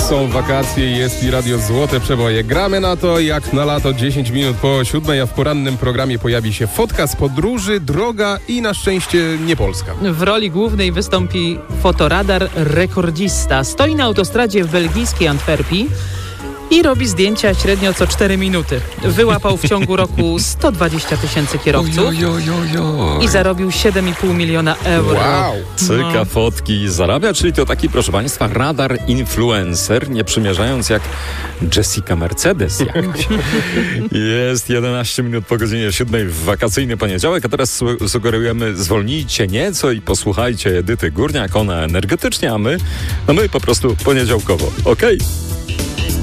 Są wakacje i jest i radio Złote Przeboje. Gramy na to jak na lato 10 minut po 7, a w porannym programie pojawi się fotka z podróży, droga i na szczęście nie Polska. W roli głównej wystąpi fotoradar rekordzista. Stoi na autostradzie w belgijskiej Antwerpii i robi zdjęcia średnio co 4 minuty. Wyłapał w ciągu roku 120 000 kierowców i zarobił 7,5 miliona euro. Wow! Cyka fotki zarabia, czyli to taki, proszę Państwa, radar influencer, nie przymierzając jak Jessica Mercedes. Jest 11 minut po godzinie 7 w wakacyjny poniedziałek, a teraz sugerujemy zwolnijcie nieco i posłuchajcie Edyty Górniak, ona energetycznie, a my po prostu poniedziałkowo. Okej?